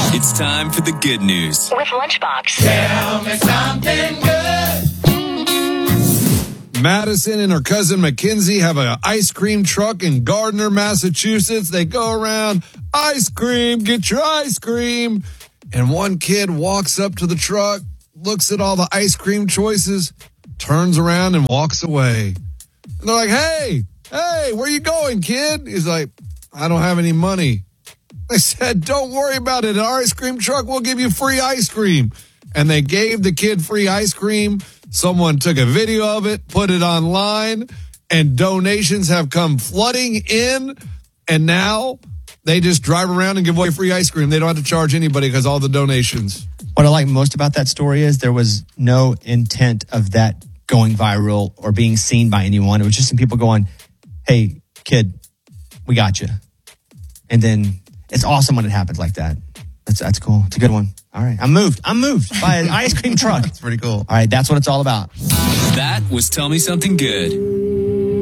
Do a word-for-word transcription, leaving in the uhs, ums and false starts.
It's time for the good news with Lunchbox. Tell me something good. Madison and her cousin Mackenzie have an ice cream truck in Gardner, Massachusetts. They go around, ice cream, get your ice cream. And one kid walks up to the truck, looks at all the ice cream choices, turns around and walks away. And they're like, hey, hey, where you going, kid? He's like, I don't have any money. They said, don't worry about it. Our ice cream truck will give you free ice cream. And they gave the kid free ice cream. Someone took a video of it, put it online, and donations have come flooding in. And now they just drive around and give away free ice cream. They don't have to charge anybody because all the donations. What I like most about that story is there was no intent of that going viral or being seen by anyone. It was just some people going, hey, kid, we got you. And then it's awesome when it happens like that. That's that's cool. It's a good one. All right. I'm moved. I'm moved by an ice cream truck. It's pretty cool. All right. That's what it's all about. That was Tell Me Something Good.